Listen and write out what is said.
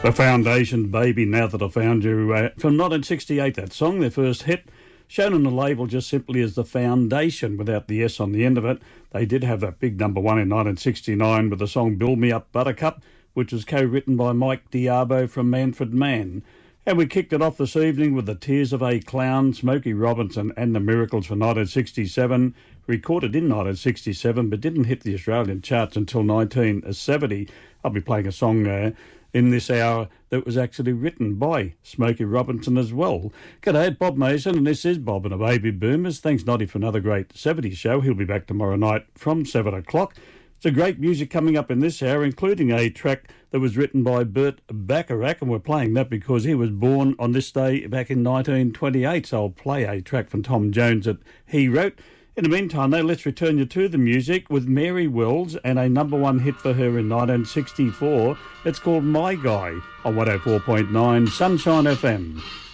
The Foundation, Baby, Now That I Found You, from 1968, that song, their first hit, shown on the label just simply as The Foundation, without the S on the end of it. They did have that big number one in 1969 with the song Build Me Up Buttercup, which was co-written by Mike Diabo from Manfred Mann. And we kicked it off this evening with The Tears of a Clown, Smokey Robinson and the Miracles for 1967, recorded in 1967 but didn't hit the Australian charts until 1970. I'll be playing a song in this hour that was actually written by Smokey Robinson as well. G'day, it's Bob Mason, and this is Bob and the Baby Boomers. Thanks, Noddy, for another great 70s show. He'll be back tomorrow night from 7 o'clock. It's a great music coming up in this hour, including a track that was written by Burt Bacharach, and we're playing that because he was born on this day back in 1928, so I'll play a track from Tom Jones that he wrote. In the meantime, though, let's return you to the music with Mary Wells and a number one hit for her in 1964. It's called My Guy on 104.9 Sunshine FM.